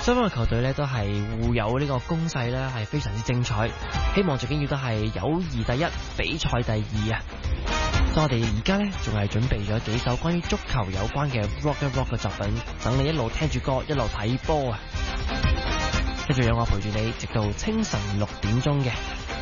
雙方嘅球隊咧都係互有呢個攻勢咧，係非常之精彩。希望最緊要都係友誼第一，比賽第二啊！所以我哋而家咧仲係準備咗幾首關於足球有關嘅 rock and rock 嘅作品，等你一路聽住歌，一路睇波啊！跟住有我陪住你，直到清晨6點鐘嘅。